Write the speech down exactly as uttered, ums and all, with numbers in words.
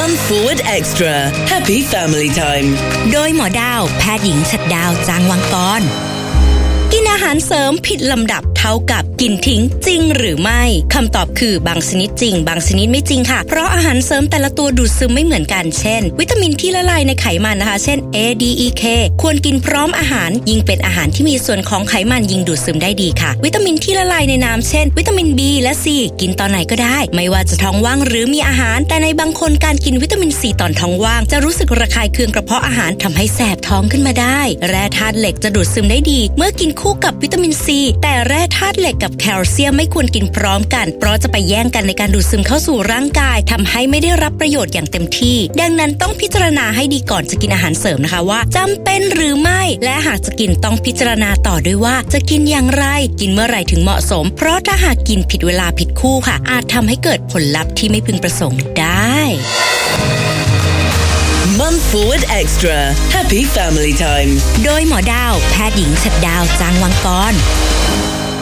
Mum Forward Extra Happy Family Time โดยหมอดาวแพทย์หญิงฉัตรดาวจางวังกรกินอาหารเสริมผิดลำดับเท่ากับกินทิ้งจริงหรือไม่คำตอบคือบางชนิดจริงบางชนิดไม่จริงค่ะเพราะอาหารเสริมแต่ละตัวดูดซึมไม่เหมือนกันเช่นวิตามินที่ละลายในไขมันนะคะเช่น A D E K ควรกินพร้อมอาหารยิ่งเป็นอาหารที่มีส่วนของไขมันยิ่งดูดซึมได้ดีค่ะวิตามินที่ละลายในน้ำเช่นวิตามิน B และ C กินตอนไหนก็ได้ไม่ว่าจะท้องว่างหรือมีอาหารแต่ในบางคนการกินวิตามิน C ตอนท้องว่างจะรู้สึกระคายเคืองกระเพาะอาหารทำให้แสบท้องขึ้นมาได้แร่ธาตุเหล็กจะดูดซึมได้ดีเมื่อกินคู่กับวิตามิน C แต่แร่ธาตุเหล็กกับแคลเซียมไม่ควรกินพร้อมกันเพราะจะไปแย่งกันในการดูดซึมเข้าสู่ร่างกายทำให้ไม่ได้รับประโยชน์อย่างเต็มที่ดังนั้นต้องพิจารณาให้ดีก่อนจะกินอาหารเสริมนะคะว่าจำเป็นหรือไม่และหากจะกินต้องพิจารณาต่อด้วยว่าจะกินอย่างไรกินเมื่อไหร่ถึงเหมาะสมเพราะถ้าหากกินผิดเวลาผิดคู่ค่ะอาจทำให้เกิดผลลัพธ์ที่ไม่พึงประสงค์ได้ Mum Forward Extra Happy Family Time โดยหมอดาวแพทย์หญิงฉัตรดาวจางวังกร